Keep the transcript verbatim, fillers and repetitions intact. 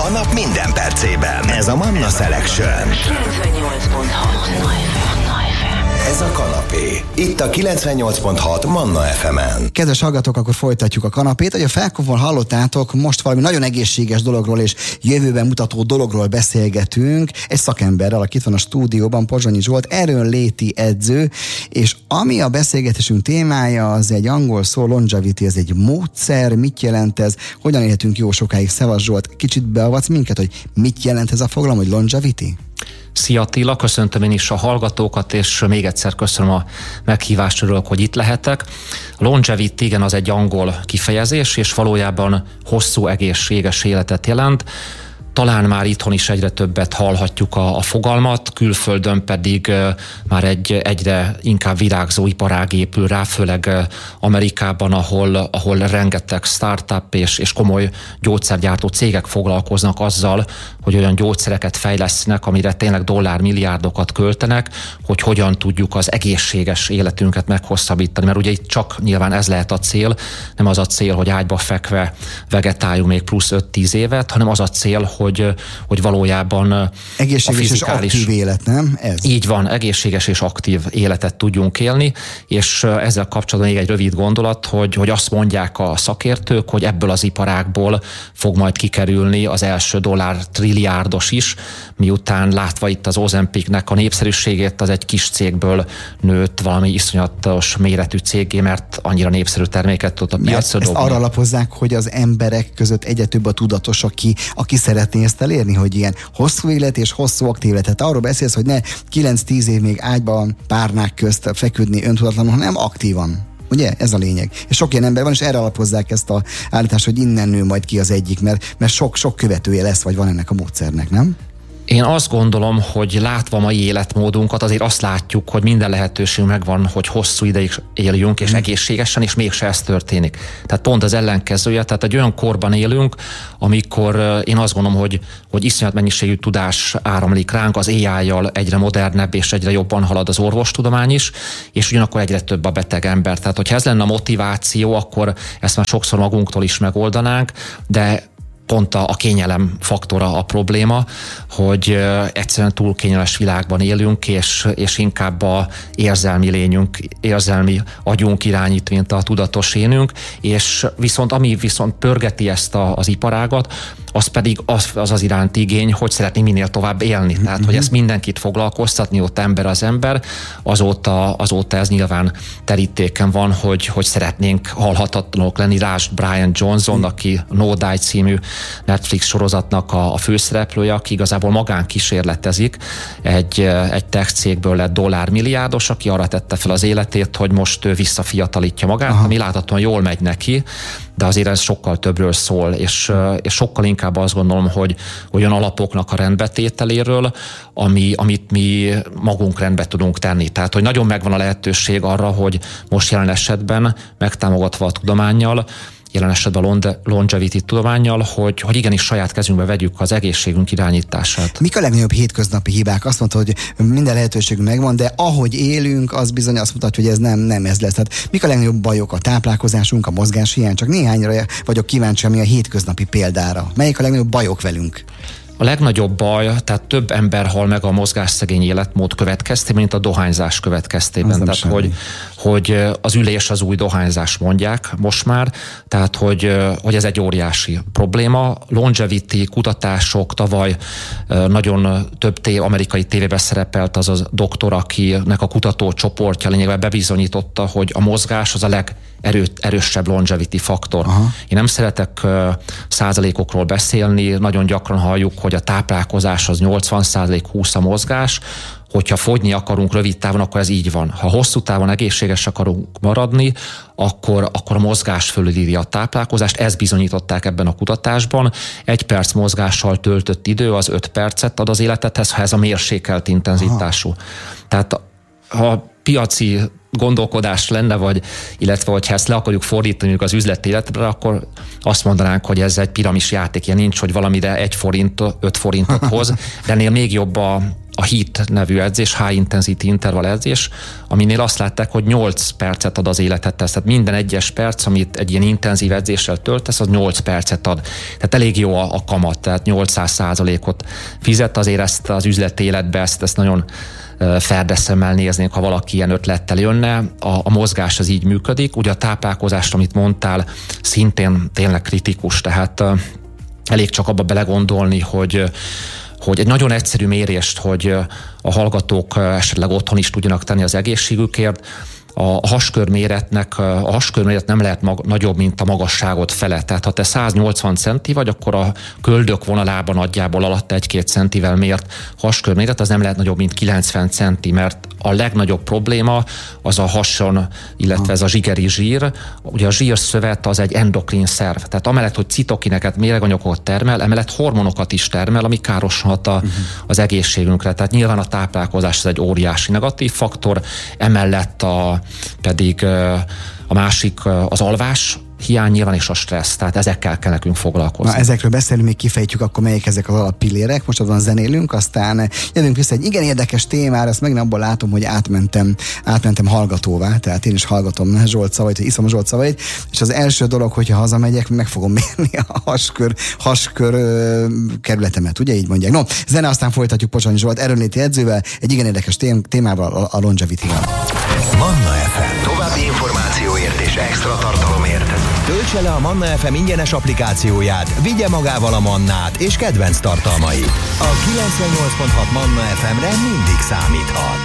A nap minden percében. Ez a Manna Selection. kilencvennyolc pont hat Manna ef em. Ez a kanapé. Itt a kilencvennyolc pont hat Manna ef emen. Kedves hallgatók, akkor folytatjuk a kanapét. Ahogy a felkonfon hallottátok, most valami nagyon egészséges dologról és jövőben mutató dologról beszélgetünk. Egy szakemberrel, aki itt van a stúdióban, Pozsonyi Zsolt, erőnléti edző, és ami a beszélgetésünk témája, az egy angol szó, longevity, ez egy módszer, mit jelent ez, hogyan élhetünk jó sokáig. Szevasz Zsolt, kicsit beavatsz minket, hogy mit jelent ez a fogalom, hogy longevity? Szia Attila, köszöntöm én is a hallgatókat, és még egyszer köszönöm a meghívást, örülök, hogy itt lehetek. A longevity, igen, az egy angol kifejezés, és valójában hosszú, egészséges életet jelent. Talán már itthon is egyre többet hallhatjuk a, a fogalmat, külföldön pedig uh, már egy egyre inkább virágzó iparág épül rá, főleg uh, Amerikában, ahol, ahol rengeteg startup és, és komoly gyógyszergyártó cégek foglalkoznak azzal, hogy olyan gyógyszereket fejlesztenek, amire tényleg dollármilliárdokat költenek, hogy hogyan tudjuk az egészséges életünket meghosszabbítani. Mert ugye itt csak nyilván ez lehet a cél, nem az a cél, hogy ágyba fekve vegetáljunk még plusz öt-tíz évet, hanem az a cél, hogy Hogy, hogy valójában egészséges a fizikális, és aktív élet, nem? Ez. Így van, egészséges és aktív életet tudjunk élni, és ezzel kapcsolatban még egy rövid gondolat, hogy, hogy azt mondják a szakértők, hogy ebből az iparágból fog majd kikerülni az első dollár trilliárdos is, miután látva itt az Ozempicnek a népszerűségét, az egy kis cégből nőtt valami iszonyatos méretű cégé, mert annyira népszerű terméket tud a piacra dobni. Ezt arra alapozzák, hogy az emberek között egyre több a tudatos, aki, aki szeretné ezt elérni, hogy ilyen hosszú élet és hosszú aktív élet. Tehát arról beszélsz, hogy ne kilenc-tíz év még ágyban párnák közt feküdni öntudatlanul, hanem aktívan. Ugye? Ez a lényeg. És sok ilyen ember van, és erre alapozzák ezt a állítást, hogy innen nő majd ki az egyik, mert, mert sok, sok követője lesz, vagy van ennek a módszernek, nem? Én azt gondolom, hogy látva mai életmódunkat, azért azt látjuk, hogy minden lehetőség megvan, hogy hosszú ideig éljünk, és mm. egészségesen, és mégse ez történik. Tehát pont az ellenkezője, tehát egy olyan korban élünk, amikor én azt gondolom, hogy, hogy iszonyat mennyiségű tudás áramlik ránk, az á í-jal egyre modernebb és egyre jobban halad az orvostudomány is, és ugyanakkor egyre több a beteg ember. Tehát, hogyha ez lenne a motiváció, akkor ezt már sokszor magunktól is megoldanánk, de pont a, a kényelem faktora a probléma, hogy uh, egyszerűen túl kényelmes világban élünk, és, és inkább a érzelmi lényünk, érzelmi agyunk irányít, mint a tudatos énünk, és viszont ami viszont pörgeti ezt a, az iparágat, az pedig az, az az iránti igény, hogy szeretné minél tovább élni. Mm-hmm. Tehát, hogy ezt mindenkit foglalkoztatni, ott ember az ember, azóta, azóta ez nyilván terítéken van, hogy, hogy szeretnénk halhatatlanok lenni. Lásd Brian Johnson, mm. aki No Die című Netflix sorozatnak a, a főszereplője, aki igazából magán kísérletezik, egy, egy tech cégből lett dollármilliárdos, aki arra tette fel az életét, hogy most ő visszafiatalítja magát, Aha. ami láthatóan jól megy neki, de azért ez sokkal többről szól, és, és sokkal inkább azt gondolom, hogy olyan alapoknak a rendbetételéről, ami, amit mi magunk rendbe tudunk tenni. Tehát, hogy nagyon megvan a lehetőség arra, hogy most jelen esetben megtámogatva a tudománnyal, jelen esetben a longevity tudománnyal, hogy, hogy igenis saját kezünkbe vegyük az egészségünk irányítását. Mik a legnagyobb hétköznapi hibák? Azt mondta, hogy minden lehetőségünk megvan, de ahogy élünk, az bizony azt mutatja, hogy ez nem, nem ez lesz. Tehát mik a legnagyobb bajok? A táplálkozásunk, a mozgáshiány? Csak néhányra vagyok kíváncsi, ami a hétköznapi példára. Melyik a legnagyobb bajok velünk? A legnagyobb baj, tehát több ember hal meg a mozgásszegény életmód következtében, mint a dohányzás következtében. Tehát, hogy, hogy az ülés az új dohányzás, mondják most már, tehát, hogy, hogy ez egy óriási probléma. Longevity kutatások, tavaly nagyon több tév, amerikai tévében szerepelt az a doktor, akinek a kutatócsoportja lényegében bebizonyította, hogy a mozgás az a leg Erő, erősebb longevity faktor. Aha. Én nem szeretek uh, százalékokról beszélni, nagyon gyakran halljuk, hogy a táplálkozás az nyolcvan százalék, húsz a mozgás, hogyha fogyni akarunk rövid távon, akkor ez így van. Ha hosszú távon egészséges akarunk maradni, akkor, akkor a mozgás fölülírja a táplálkozást, ezt bizonyították ebben a kutatásban. Egy perc mozgással töltött idő az öt percet ad az életedhez, ha ez a mérsékelt intenzitású. Aha. Tehát ha piaci gondolkodás lenne, vagy, illetve hogyha ezt le akarjuk fordítani az üzleti életre, akkor azt mondanánk, hogy ez egy piramis játék, ilyen nincs, hogy valamire egy forint, öt forintot hoz, de ennél még jobb a, a HIIT nevű edzés, High Intensity Interval edzés, aminél azt látták, hogy nyolc percet ad az életedhez. Tehát minden egyes perc, amit egy ilyen intenzív edzéssel töltesz, az nyolc percet ad. Tehát elég jó a, a kamat, tehát nyolcszáz százalékot fizet, azért ezt az üzleti életbe, ezt, ezt nagyon ferdeszemmel néznénk, ha valaki ilyen ötlettel jönne. A, a mozgás az így működik. Ugye a táplálkozás, amit mondtál, szintén tényleg kritikus, tehát uh, elég csak abba belegondolni, hogy hogy egy nagyon egyszerű mérést, hogy a hallgatók esetleg otthon is tudjanak tenni az egészségükért. A haskörméretnek, a haskörméret nem lehet mag, nagyobb, mint a magasságot fele. Tehát ha te száznyolcvan centi vagy, akkor a köldök vonalában nagyjából alatt egy-két centivel mért haskörméret, az nem lehet nagyobb, mint kilencven centi, mert a legnagyobb probléma az a hason, illetve ez a zsigeri zsír. Ugye a zsírszövet az egy endokrin szerv. Tehát amellett, hogy citokineket, méreganyagokat termel, emellett hormonokat is termel, ami károsan hat a, uh-huh. az egészségünkre. Tehát nyilván a táplálkozás az egy óriási negatív faktor, emellett a, pedig a másik az alvás hiány nyilván is a stressz, tehát ezekkel kell nekünk foglalkozni. Na, ezekről beszélünk, még kifejtjük akkor, melyik ezek az alappillérek. Most azon zenélünk, aztán jövünk vissza egy igen érdekes témára, ezt megint abból látom, hogy átmentem, átmentem hallgatóvá, tehát én is hallgatom Zsolt szavait, iszom a Zsolt szavait, és az első dolog, hogyha hazamegyek, meg fogom mérni a haskör, haskör ö, kerületemet, ugye így mondják. No, zene, aztán folytatjuk Pozsonyi Zsolt erőnléti edzővel, egy igen érdekes tém- témával, a, a longevity-val. Manna ef em. További információért és extra tartalomért töltse le a Manna ef em ingyenes applikációját, vigye magával a Mannát és kedvenc tartalmait. A kilencvennyolc pont hat Manna ef emre mindig számíthat.